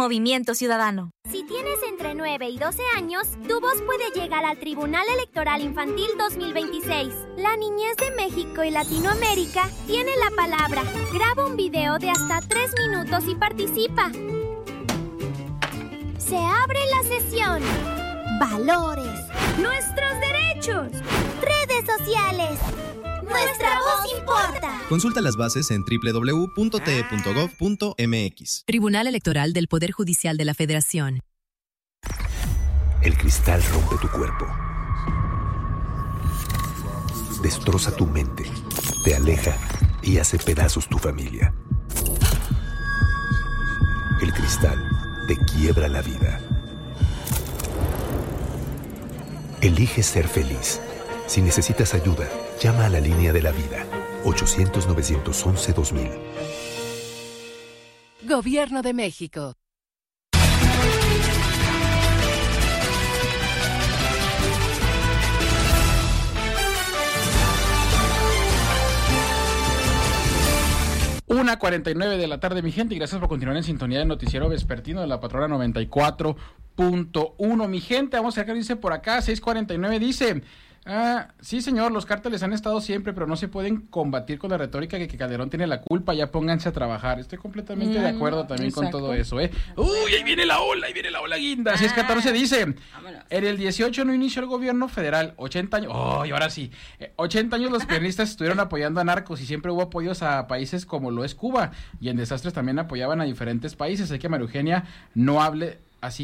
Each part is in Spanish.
Movimiento Ciudadano. Si tienes entre 9 y 12 años, tu voz puede llegar al Tribunal Electoral Infantil 2026. La niñez de México y Latinoamérica tiene la palabra. Graba un video de hasta 3 minutos y participa. Se abre la sesión. Valores. Nuestros derechos. Redes sociales. Nuestra voz importa. Consulta las bases en www.te.gov.mx. Tribunal Electoral del Poder Judicial de la Federación. El cristal rompe tu cuerpo. Destroza tu mente. Te aleja y hace pedazos tu familia. El cristal te quiebra la vida. Elige ser feliz. Si necesitas ayuda, llama a la línea de la vida, 800-911-2000. Gobierno de México. Una 49 de la tarde, mi gente, y gracias por continuar en sintonía del noticiero vespertino de la Patrona 94.1. Mi gente, vamos a ver qué dice por acá, 649 dice... sí señor, los cárteles han estado siempre, pero no se pueden combatir con la retórica que Calderón tiene la culpa, ya pónganse a trabajar. Estoy completamente de acuerdo también exacto. Con todo eso, Uy, ahí viene la ola guinda. 614 dice, vámonos. En el 18 no inició el gobierno federal, 80 años, y ahora sí, 80 años los periodistas estuvieron apoyando a narcos y siempre hubo apoyos a países como lo es Cuba, y en desastres también apoyaban a diferentes países, así que María Eugenia no hables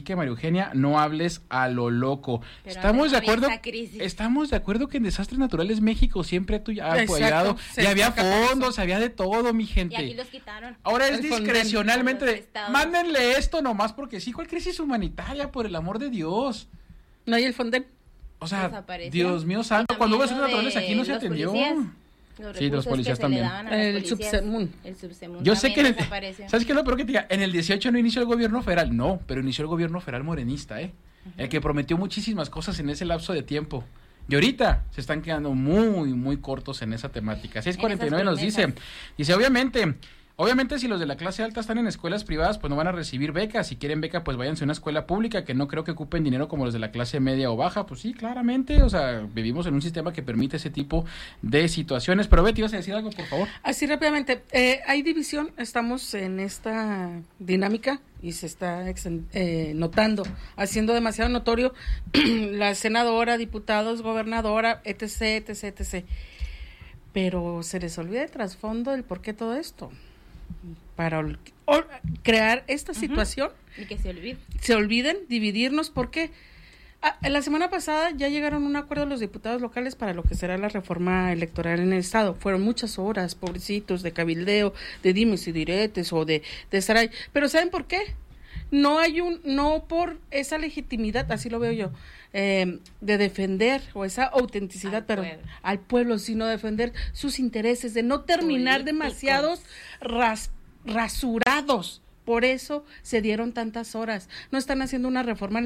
a lo loco. Pero estamos de acuerdo que en desastres naturales México siempre ha apoyado, y había fondos, había de todo, mi gente. Y aquí los quitaron. Ahora es discrecionalmente mándenle esto nomás porque sí, ¿cuál crisis humanitaria, por el amor de Dios? No hay el Fonden. O sea, Dios mío santo, cuando hubo desastres naturales aquí no se atendió. Sí, los policías también. El subsemun. Yo sé que, ¿sabes qué es lo peor que te diga? En el 18 no inició el gobierno federal, no, pero inició el gobierno federal morenista, Uh-huh. El que prometió muchísimas cosas en ese lapso de tiempo. Y ahorita se están quedando muy, muy cortos en esa temática. 649 nos dice, obviamente si los de la clase alta están en escuelas privadas, pues no van a recibir becas. Si quieren beca, pues váyanse a una escuela pública, que no creo que ocupen dinero como los de la clase media o baja. Pues sí, claramente, o sea, vivimos en un sistema que permite ese tipo de situaciones. Pero Betty, ¿vas a decir algo, por favor? Así rápidamente, hay división, estamos en esta dinámica y se está notando, haciendo demasiado notorio la senadora, diputados, gobernadora, etc. Pero se les olvida el trasfondo del por qué todo esto. Para crear esta situación y que se olviden, dividirnos, porque la semana pasada ya llegaron a un acuerdo los diputados locales para lo que será la reforma electoral en el estado. Fueron muchas horas, pobrecitos, de cabildeo, de dimes y diretes o de estar ahí, pero ¿saben por qué? No por esa legitimidad, así lo veo yo, de defender, o esa autenticidad, al pueblo, sino defender sus intereses, de no terminar demasiados rasurados. Por eso se dieron tantas horas. No están haciendo una reforma